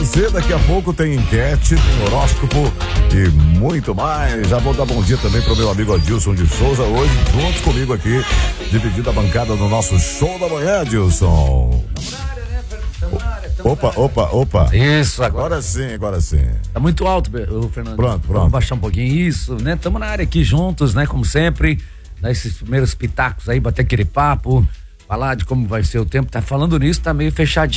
você. Daqui a pouco tem enquete, tem horóscopo e muito mais. Já vou dar bom dia também pro meu amigo Adilson de Souza, hoje junto comigo aqui, dividindo a bancada no nosso show da manhã, Adilson. Opa. Isso, agora sim. Tá muito alto, Fernando. Pronto. Vamos baixar um pouquinho isso, né? Tamo na área aqui juntos, né? Como sempre, dar esses primeiros pitacos aí, bater aquele papo, falar de como vai ser o tempo. Tá falando nisso, tá meio fechadinho.